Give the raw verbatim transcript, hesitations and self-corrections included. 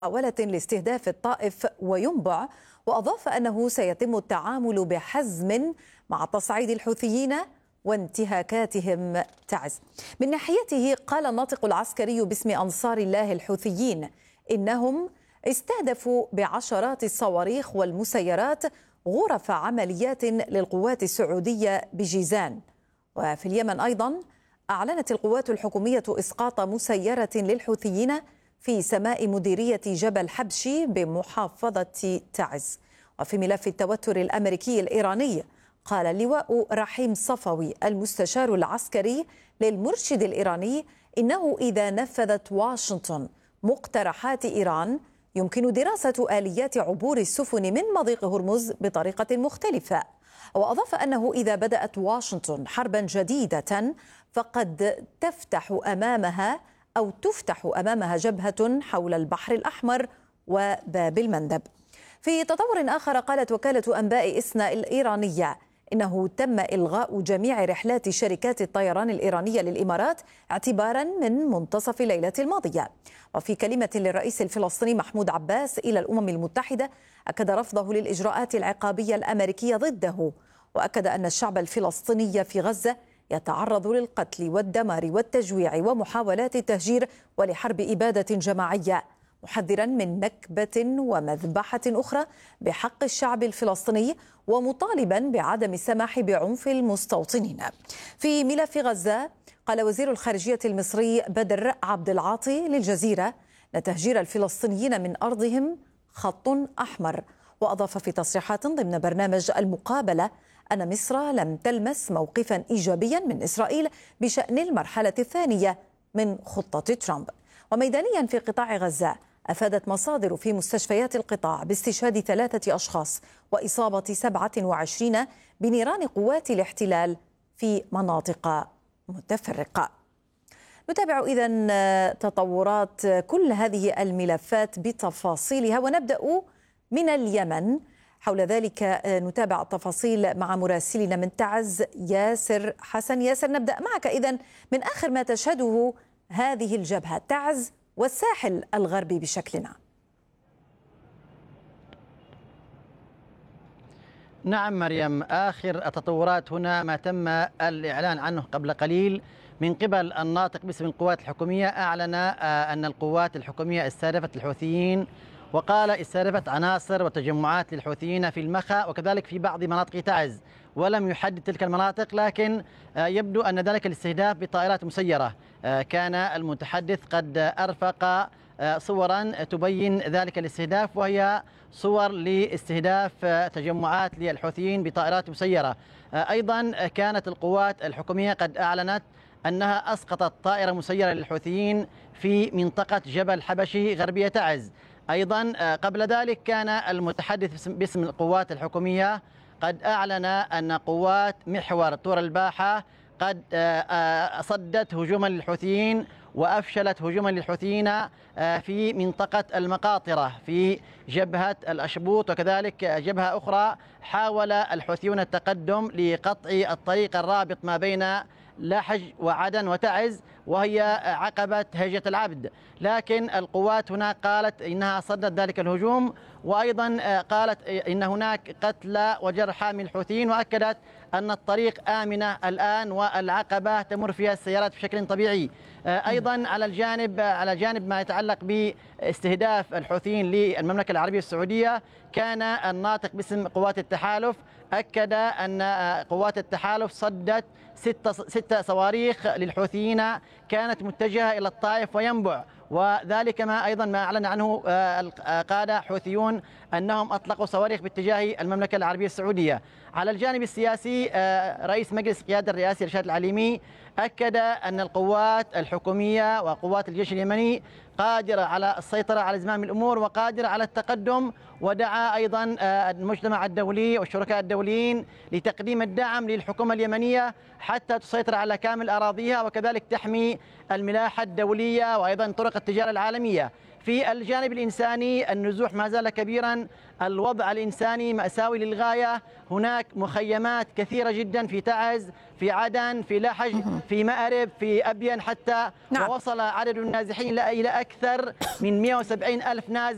محاولة لاستهداف الطائف وينبع، وأضاف أنه سيتم التعامل بحزم مع تصعيد الحوثيين وانتهاكاتهم. تعز. من ناحيته قال الناطق العسكري باسم أنصار الله الحوثيين إنهم استهدفوا بعشرات الصواريخ والمسيرات غرف عمليات للقوات السعودية بجيزان. وفي اليمن أيضا أعلنت القوات الحكومية إسقاط مسيرة للحوثيين في سماء مديرية جبل حبشي بمحافظة تعز. وفي ملف التوتر الأمريكي الإيراني قال اللواء رحيم صفوي المستشار العسكري للمرشد الإيراني إنه إذا نفذت واشنطن مقترحات إيران يمكن دراسة آليات عبور السفن من مضيق هرمز بطريقة مختلفة. وأضاف أنه إذا بدأت واشنطن حربا جديدة فقد تفتح أمامها أو تفتح أمامها جبهة حول البحر الأحمر وباب المندب. في تطور آخر قالت وكالة أنباء إسنا الإيرانية إنه تم إلغاء جميع رحلات شركات الطيران الإيرانية للإمارات اعتبارا من منتصف الليلة الماضية. وفي كلمة للرئيس الفلسطيني محمود عباس إلى الأمم المتحدة أكد رفضه للإجراءات العقابية الأمريكية ضده، وأكد أن الشعب الفلسطيني في غزة يتعرض للقتل والدمار والتجويع ومحاولات التهجير ولحرب إبادة جماعية، محذرا من نكبة ومذبحة أخرى بحق الشعب الفلسطيني ومطالبا بعدم السماح بعنف المستوطنين. في ملف غزة قال وزير الخارجية المصري بدر عبد العاطي للجزيرة أن تهجير الفلسطينيين من أرضهم خط أحمر. وأضاف في تصريحات ضمن برنامج المقابلة أن مصر لم تلمس موقفا إيجابيا من إسرائيل بشأن المرحلة الثانية من خطة ترامب. وميدانيا في قطاع غزة أفادت مصادر في مستشفيات القطاع باستشهاد ثلاثة أشخاص وإصابة سبعة وعشرين بنيران قوات الاحتلال في مناطق متفرقة. نتابع إذن تطورات كل هذه الملفات بتفاصيلها، ونبدأ من اليمن. حول ذلك نتابع التفاصيل مع مراسلنا من تعز ياسر حسن. ياسر، نبدأ معك إذن من آخر ما تشهده هذه الجبهة، تعز والساحل الغربي بشكل عام. نعم مريم، آخر التطورات هنا ما تم الإعلان عنه قبل قليل من قبل الناطق باسم القوات الحكومية. أعلن أن القوات الحكومية استهدفت الحوثيين، وقال استهدفت عناصر وتجمعات للحوثيين في المخا وكذلك في بعض مناطق تعز، ولم يحدد تلك المناطق، لكن يبدو أن ذلك الاستهداف بطائرات مسيرة. كان المتحدث قد أرفق صورا تبين ذلك الاستهداف، وهي صور لاستهداف تجمعات للحوثيين بطائرات مسيرة. أيضا كانت القوات الحكومية قد أعلنت أنها أسقطت طائرة مسيرة للحوثيين في منطقة جبل حبشي غربية تعز. أيضا قبل ذلك كان المتحدث باسم القوات الحكومية قد أعلن أن قوات محور طور الباحة قد صدت هجوما للحوثيين وأفشلت هجوما للحوثيين في منطقة المقاطرة في جبهة الأشبوط، وكذلك جبهة أخرى حاول الحوثيون التقدم لقطع الطريق الرابط ما بين لاحج وعدن وتعز، وهي عقبة هيجة العبد. لكن القوات هناك قالت إنها صدت ذلك الهجوم، وأيضا قالت إن هناك قتلى وجرحى من الحوثيين، وأكدت أن الطريق آمنة الآن والعقبة تمر فيها السيارات بشكل طبيعي. أيضا على الجانب على جانب ما يتعلق باستهداف الحوثيين للمملكة العربية السعودية، كان الناطق باسم قوات التحالف أكد أن قوات التحالف صدت ستة ستة صواريخ للحوثيين كانت متجهة إلى الطائف وينبع، وذلك ما أيضا ما أعلن عنه القادة حوثيون أنهم أطلقوا صواريخ باتجاه المملكة العربية السعودية. على الجانب السياسي رئيس مجلس القيادة الرئاسي رشاد العليمي أكد أن القوات الحكومية وقوات الجيش اليمني قادرة على السيطرة على زمام الأمور وقادرة على التقدم، ودعا أيضا المجتمع الدولي والشركاء الدوليين لتقديم الدعم للحكومة اليمنية حتى تسيطر على كامل أراضيها وكذلك تحمي الملاحة الدولية وأيضا طرق التجارة العالمية. في الجانب الإنساني النزوح ما زال كبيرا، الوضع الإنساني مأساوي للغاية. هناك مخيمات كثيرة جدا في تعز، في عدن، في لحج، في مأرب، في أبين حتى، نعم. ووصل عدد النازحين إلى أكثر من مئة وسبعين ألف نازح.